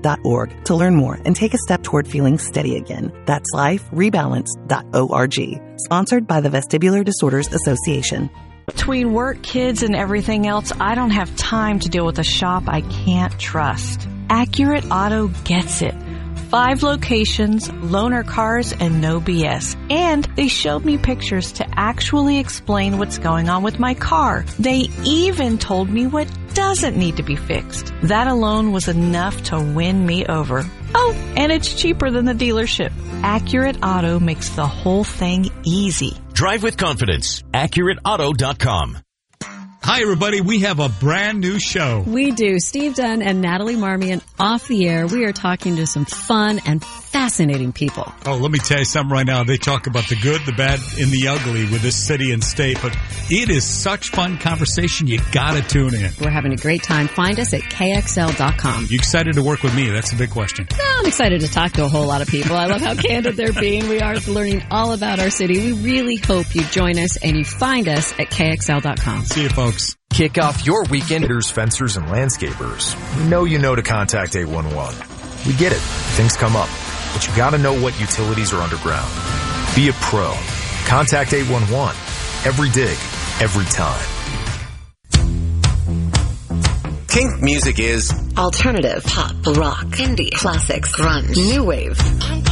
liferebalanced.org to learn more and take a step toward feeling steady again. That's liferebalanced.org. Sponsored by the Vestibular Disorders Association. Between work, kids, and everything else, I don't have time to deal with a shop I can't trust. Accurate Auto gets it. 5 locations, loaner cars, and no BS. And they showed me pictures to actually explain what's going on with my car. They even told me what doesn't need to be fixed. That alone was enough to win me over. Oh, and it's cheaper than the dealership. Accurate Auto makes the whole thing easy. Drive with confidence. AccurateAuto.com. Hi, everybody. We have a brand new show. We do. Steve Dunn and Natalie Marmion off the air. We are talking to some fun and fascinating people. Oh, let me tell you something right now. They talk about the good, the bad, and the ugly with this city and state, but it is such fun conversation. You gotta tune in. We're having a great time. Find us at KXL.com. You excited to work with me? That's a big question. I'm excited to talk to a whole lot of people. I love how candid they're being. We are learning all about our city. We really hope you join us and you find us at KXL.com. See you, folks. Kick off your weekend. Fencers and landscapers. We know you know to contact 811. We get it. Things come up. But you gotta know what utilities are underground. Be a pro. Contact 811. Every dig, every time. Kink music is alternative, pop, rock, indie, classics, grunge, new wave.